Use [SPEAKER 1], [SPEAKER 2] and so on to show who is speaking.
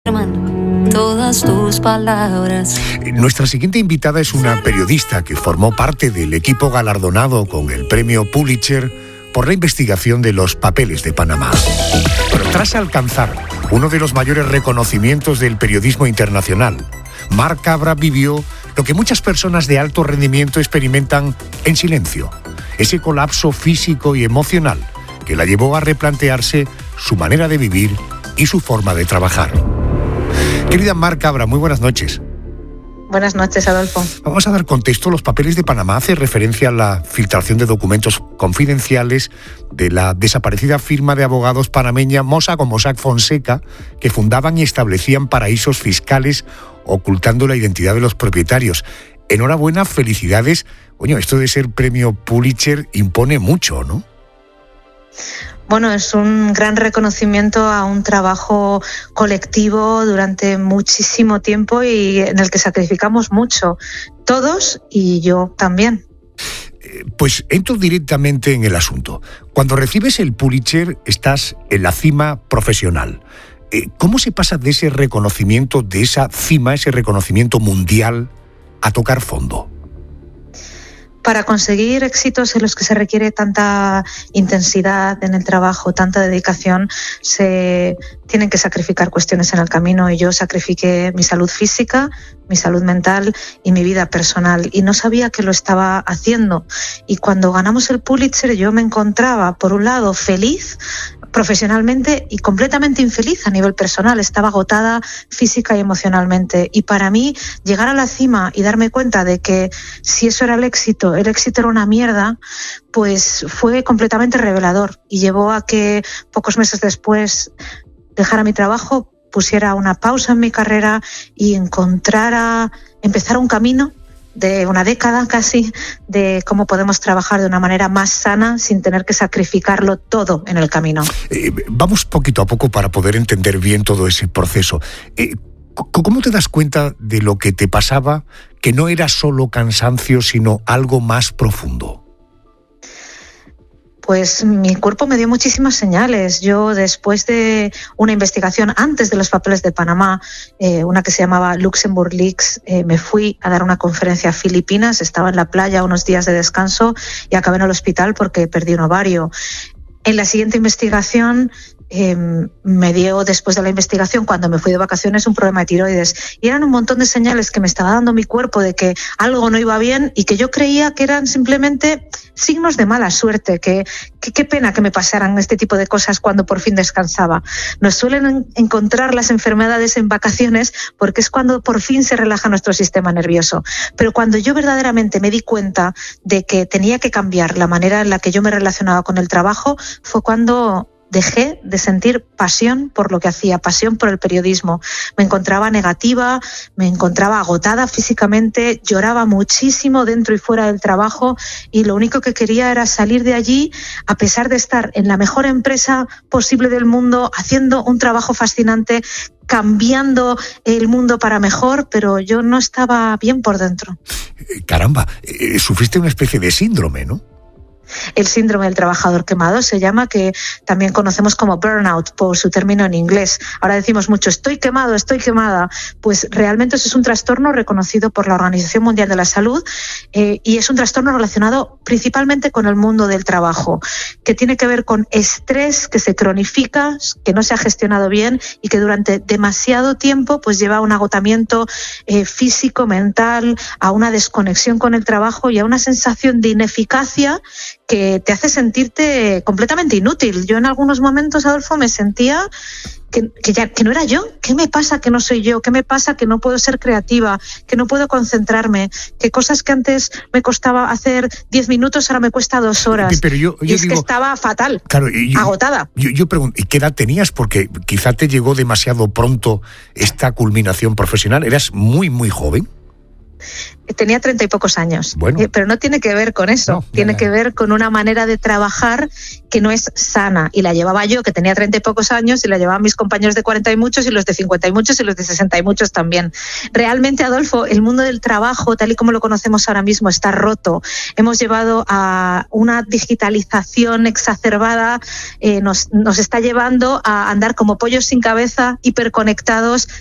[SPEAKER 1] todas tus palabras.
[SPEAKER 2] Nuestra siguiente invitada es una periodista que formó parte del equipo galardonado con el premio Pulitzer por la investigación de los papeles de Panamá. Pero tras alcanzar uno de los mayores reconocimientos del periodismo internacional, Mar Cabra vivió lo que muchas personas de alto rendimiento experimentan en silencio, ese colapso físico y emocional que la llevó a replantearse su manera de vivir y su forma de trabajar. Querida Mar Cabra, muy buenas noches.
[SPEAKER 3] Buenas noches, Adolfo.
[SPEAKER 2] Vamos a dar contexto. Los papeles de Panamá hace referencia a la filtración de documentos confidenciales de la desaparecida firma de abogados panameña Mossack o Mossack Fonseca, que fundaban y establecían paraísos fiscales ocultando la identidad de los propietarios. Enhorabuena, felicidades. Coño, esto de ser premio Pulitzer impone mucho, ¿no?
[SPEAKER 3] Bueno, es un gran reconocimiento a un trabajo colectivo durante muchísimo tiempo y en el que sacrificamos mucho, todos y yo también.
[SPEAKER 2] Pues entro directamente en el asunto. Cuando recibes el Pulitzer estás en la cima profesional. ¿Cómo se pasa de ese reconocimiento, de esa cima, ese reconocimiento mundial, a tocar fondo?
[SPEAKER 3] Para conseguir éxitos en los que se requiere tanta intensidad en el trabajo, tanta dedicación, se tienen que sacrificar cuestiones en el camino y yo sacrifiqué mi salud física, mi salud mental y mi vida personal y no sabía que lo estaba haciendo. Y cuando ganamos el Pulitzer yo me encontraba, por un lado, feliz profesionalmente y completamente infeliz a nivel personal. Estaba agotada física y emocionalmente. Y para mí, llegar a la cima y darme cuenta de que si eso era el éxito era una mierda, pues fue completamente revelador. Y llevó a que pocos meses después dejara mi trabajo, pusiera una pausa en mi carrera y empezara un camino de una década casi, de cómo podemos trabajar de una manera más sana sin tener que sacrificarlo todo en el camino.
[SPEAKER 2] Vamos poquito a poco para poder entender bien todo ese proceso. ¿Cómo te das cuenta de lo que te pasaba, que no era solo cansancio, sino algo más profundo?
[SPEAKER 3] Pues mi cuerpo me dio muchísimas señales. Yo, después de una investigación antes de los papeles de Panamá, una que se llamaba Luxembourg Leaks, me fui a dar una conferencia a Filipinas, estaba en la playa unos días de descanso y acabé en el hospital porque perdí un ovario. En la siguiente investigación me dio, después de la investigación, cuando me fui de vacaciones, un problema de tiroides. Y eran un montón de señales que me estaba dando mi cuerpo de que algo no iba bien y que yo creía que eran simplemente signos de mala suerte, que qué pena que me pasaran este tipo de cosas cuando por fin descansaba. Nos suelen encontrar las enfermedades en vacaciones porque es cuando por fin se relaja nuestro sistema nervioso. Pero cuando yo verdaderamente me di cuenta de que tenía que cambiar la manera en la que yo me relacionaba con el trabajo, fue cuando dejé de sentir pasión por lo que hacía, pasión por el periodismo. Me encontraba negativa, me encontraba agotada físicamente, lloraba muchísimo dentro y fuera del trabajo y lo único que quería era salir de allí, a pesar de estar en la mejor empresa posible del mundo, haciendo un trabajo fascinante, cambiando el mundo para mejor, pero yo no estaba bien por dentro.
[SPEAKER 2] Caramba, sufriste una especie de síndrome, ¿no?
[SPEAKER 3] El síndrome del trabajador quemado se llama, que también conocemos como burnout por su término en inglés. Ahora decimos mucho, estoy quemado, estoy quemada. Pues realmente eso es un trastorno reconocido por la Organización Mundial de la Salud y es un trastorno relacionado principalmente con el mundo del trabajo, que tiene que ver con estrés que se cronifica, que no se ha gestionado bien y que durante demasiado tiempo pues lleva a un agotamiento físico, mental, a una desconexión con el trabajo y a una sensación de ineficacia que te hace sentirte completamente inútil. Yo en algunos momentos, Adolfo, me sentía que no era yo. ¿Qué me pasa que no soy yo? ¿Qué me pasa que no puedo ser creativa? Que no puedo concentrarme? Que cosas que antes me costaba hacer 10 minutos ahora me cuesta 2 horas.
[SPEAKER 2] Pero yo
[SPEAKER 3] es
[SPEAKER 2] digo,
[SPEAKER 3] que estaba fatal,
[SPEAKER 2] claro,
[SPEAKER 3] agotada.
[SPEAKER 2] Yo pregunto, ¿y qué edad tenías? Porque quizá te llegó demasiado pronto esta culminación profesional. ¿Eras muy, muy joven?
[SPEAKER 3] Tenía 30 y pocos años,
[SPEAKER 2] bueno,
[SPEAKER 3] pero no tiene que ver con eso, no, tiene que ver con una manera de trabajar que no es sana, y la llevaba yo, que tenía 30 y pocos años, y la llevaban mis compañeros de 40 y muchos, y los de 50 y muchos, y los de 60 y muchos también. Realmente, Adolfo, el mundo del trabajo, tal y como lo conocemos ahora mismo, está roto. Hemos llevado a una digitalización exacerbada, nos está llevando a andar como pollos sin cabeza, hiperconectados,